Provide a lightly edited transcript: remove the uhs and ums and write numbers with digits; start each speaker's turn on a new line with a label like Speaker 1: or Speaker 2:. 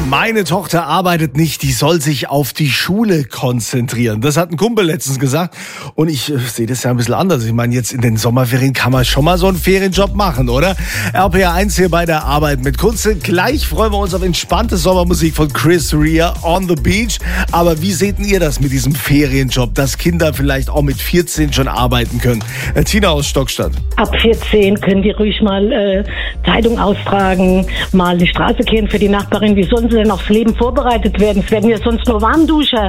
Speaker 1: Meine Tochter arbeitet nicht, die soll sich auf die Schule konzentrieren. Das hat ein Kumpel letztens gesagt und ich sehe das ja ein bisschen anders. Ich meine, jetzt in den Sommerferien kann man schon mal so einen Ferienjob machen, oder? RPR1 hier bei der Arbeit mit Kunst. Gleich freuen wir uns auf entspannte Sommermusik von Chris Rea, On the Beach. Aber wie seht ihr das mit diesem Ferienjob, dass Kinder vielleicht auch mit 14 schon arbeiten können? Tina aus Stockstadt.
Speaker 2: Ab 14 können die ruhig mal Zeitung austragen, mal die Straße kehren für die Nachbarin. Wie sollen sie denn aufs Leben vorbereitet werden? Es werden ja sonst nur Warmduscher.